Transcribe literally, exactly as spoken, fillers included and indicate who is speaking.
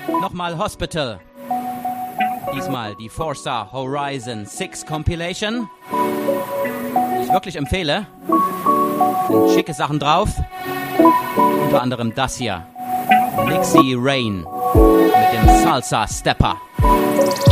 Speaker 1: Nochmal Hospital. Diesmal die Forza Horizon sechs Compilation. Die ich wirklich empfehle. Sind schicke Sachen drauf. Unter anderem das hier. Nixie Rain mit dem Salsa Stepper.